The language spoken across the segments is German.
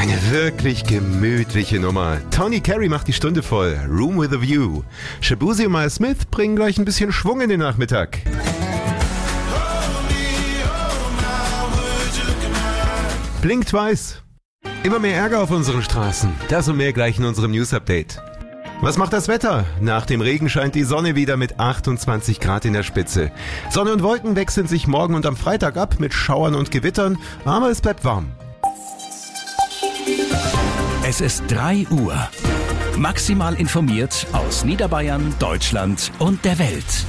Eine wirklich gemütliche Nummer. Tony Carey macht die Stunde voll. Room with a View. Shabuzi und Miles Smith bringen gleich ein bisschen Schwung in den Nachmittag. Blink Twice. Immer mehr Ärger auf unseren Straßen. Das und mehr gleich in unserem News-Update. Was macht das Wetter? Nach dem Regen scheint die Sonne wieder mit 28 Grad in der Spitze. Sonne und Wolken wechseln sich morgen und am Freitag ab mit Schauern und Gewittern, aber es bleibt warm. Es ist 3 Uhr. Maximal informiert aus Niederbayern, Deutschland und der Welt.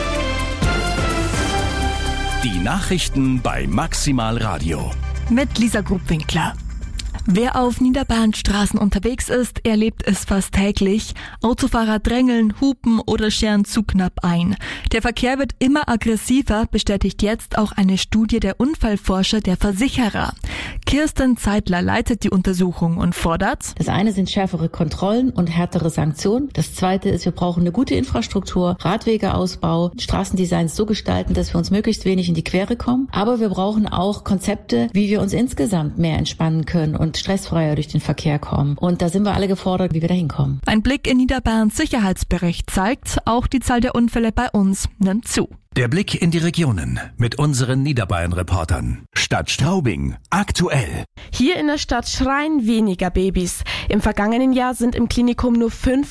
Die Nachrichten bei Maximal Radio. Mit Lisa Grubwinkler. Wer auf Niederbayerns Straßen unterwegs ist, erlebt es fast täglich. Autofahrer drängeln, hupen oder scheren zu knapp ein. Der Verkehr wird immer aggressiver, bestätigt jetzt auch eine Studie der Unfallforscher der Versicherer. Kirsten Zeitler leitet die Untersuchung und fordert: Das eine sind schärfere Kontrollen und härtere Sanktionen. Das zweite ist, wir brauchen eine gute Infrastruktur, Radwegeausbau, Straßendesigns so gestalten, dass wir uns möglichst wenig in die Quere kommen. Aber wir brauchen auch Konzepte, wie wir uns insgesamt mehr entspannen können und stressfreier durch den Verkehr kommen. Und da sind wir alle gefordert, wie wir da hinkommen. Ein Blick in Niederbayerns Sicherheitsbericht zeigt, auch die Zahl der Unfälle bei uns nimmt zu. Der Blick in die Regionen mit unseren Niederbayern-Reportern. Stadt Straubing, aktuell. Hier in der Stadt schreien weniger Babys. Im vergangenen Jahr sind im Klinikum nur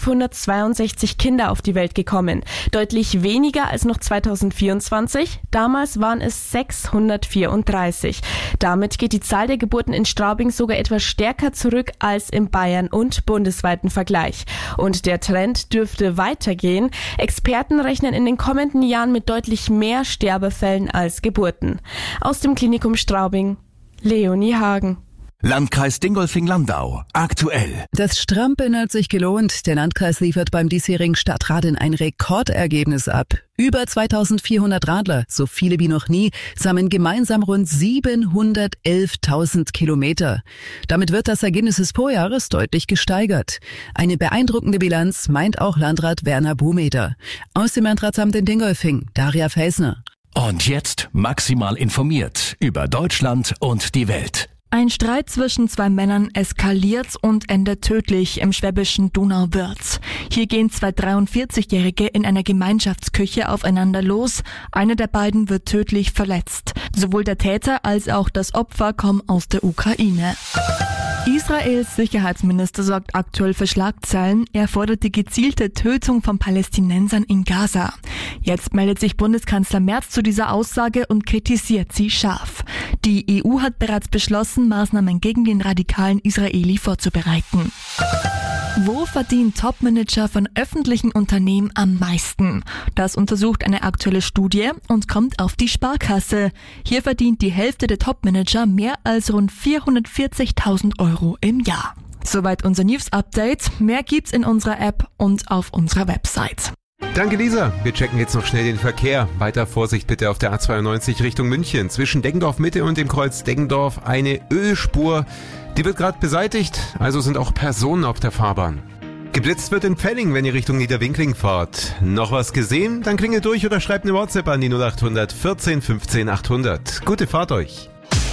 562 Kinder auf die Welt gekommen. Deutlich weniger als noch 2024. Damals waren es 634. Damit geht die Zahl der Geburten in Straubing sogar etwas stärker zurück als im Bayern- und bundesweiten Vergleich. Und der Trend dürfte weitergehen. Experten rechnen in den kommenden Jahren mit deutlich mehr Sterbefällen als Geburten. Aus dem Klinikum Straubing, Leonie Hagen. Landkreis Dingolfing-Landau, aktuell. Das Strampeln hat sich gelohnt. Der Landkreis liefert beim diesjährigen Stadtradeln ein Rekordergebnis ab. Über 2400 Radler, so viele wie noch nie, sammeln gemeinsam rund 711.000 Kilometer. Damit wird das Ergebnis des Vorjahres deutlich gesteigert. Eine beeindruckende Bilanz meint auch Landrat Werner Buhmeder. Aus dem Landratsamt in Dingolfing, Daria Felsner. Und jetzt maximal informiert über Deutschland und die Welt. Ein Streit zwischen 2 Männern eskaliert und endet tödlich im schwäbischen Donauwörth. Hier gehen 2 43-Jährige in einer Gemeinschaftsküche aufeinander los. Einer der beiden wird tödlich verletzt. Sowohl der Täter als auch das Opfer kommen aus der Ukraine. Israels Sicherheitsminister sorgt aktuell für Schlagzeilen. Er fordert die gezielte Tötung von Palästinensern in Gaza. Jetzt meldet sich Bundeskanzler Merz zu dieser Aussage und kritisiert sie scharf. Die EU hat bereits beschlossen, Maßnahmen gegen den radikalen Israeli vorzubereiten. Wo verdienen Topmanager von öffentlichen Unternehmen am meisten? Das untersucht eine aktuelle Studie und kommt auf die Sparkasse. Hier verdient die Hälfte der Topmanager mehr als rund 440.000 Euro im Jahr. Soweit unser News-Update. Mehr gibt's in unserer App und auf unserer Website. Danke, Lisa. Wir checken jetzt noch schnell den Verkehr. Weiter Vorsicht bitte auf der A92 Richtung München. Zwischen Deggendorf Mitte und dem Kreuz Deggendorf eine Ölspur. Die wird gerade beseitigt, also sind auch Personen auf der Fahrbahn. Geblitzt wird in Pfelling, wenn ihr Richtung Niederwinkling fahrt. Noch was gesehen? Dann klingelt durch oder schreibt eine WhatsApp an die 0800 14 15 800. Gute Fahrt euch.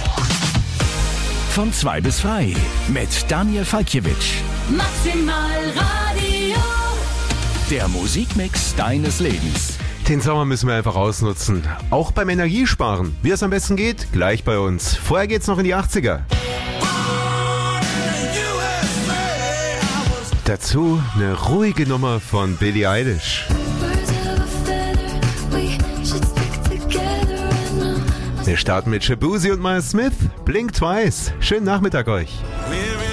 Von 2 bis frei mit Daniel Falkiewicz. Maximal Radio. Der Musikmix deines Lebens. Den Sommer müssen wir einfach ausnutzen. Auch beim Energiesparen. Wie es am besten geht, gleich bei uns. Vorher geht's noch in die 80er. Dazu eine ruhige Nummer von Billie Eilish. Wir starten mit Shabuzi und Miles Smith. Blink Twice. Schönen Nachmittag euch.